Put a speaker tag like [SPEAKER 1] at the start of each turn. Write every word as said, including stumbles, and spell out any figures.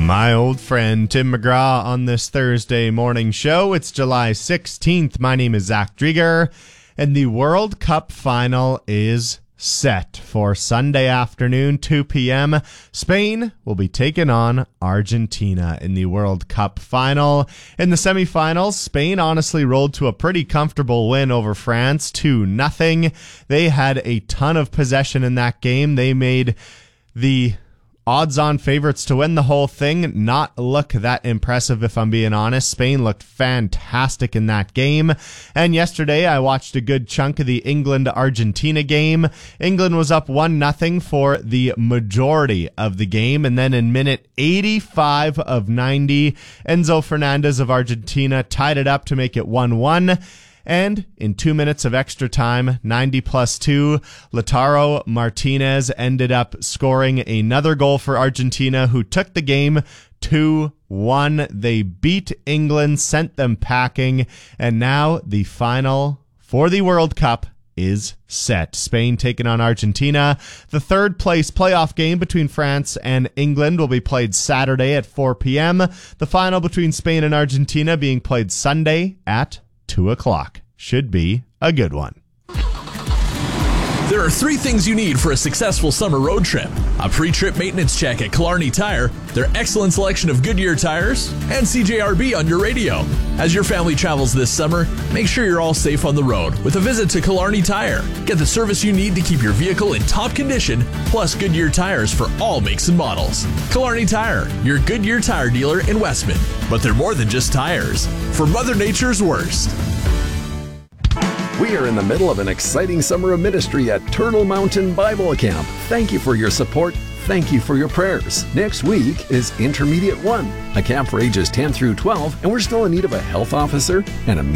[SPEAKER 1] My old friend Tim McGraw on this Thursday morning show. It's July sixteenth. My name is Zach Drieger, and the World Cup final is set for Sunday afternoon, two p.m. Spain will be taking on Argentina in the World Cup final. In the semifinals, Spain honestly rolled to a pretty comfortable win over France, two nothing. They had a ton of possession in that game. They made the odds-on favorites to win the whole thing not look that impressive, if I'm being honest. Spain looked fantastic in that game. And yesterday, I watched a good chunk of the England-Argentina game. England was up one nothing for the majority of the game. And then in minute eighty-five of ninety, Enzo Fernandez of Argentina tied it up to make it one one. And in two minutes of extra time, ninety plus two, Lautaro Martinez ended up scoring another goal for Argentina, who took the game two one. They beat England, sent them packing, and now the final for the World Cup is set. Spain taking on Argentina. The third place playoff game between France and England will be played Saturday at four p.m. The final between Spain and Argentina being played Sunday at two o'clock. Should be a good one.
[SPEAKER 2] There are three things you need for a successful summer road trip: a pre-trip maintenance check at Killarney Tire, their excellent selection of Goodyear tires, and C J R B on your radio. As your family travels this summer, make sure you're all safe on the road with a visit to Killarney Tire. Get the service you need to keep your vehicle in top condition, plus Goodyear tires for all makes and models. Killarney Tire, your Goodyear tire dealer in Westman. But they're more than just tires. For Mother Nature's worst.
[SPEAKER 3] We are in the middle of an exciting summer of ministry at Turtle Mountain Bible Camp. Thank you for your support. Thank you for your prayers. Next week is Intermediate one, a camp for ages ten through twelve, and we're still in need of a health officer and a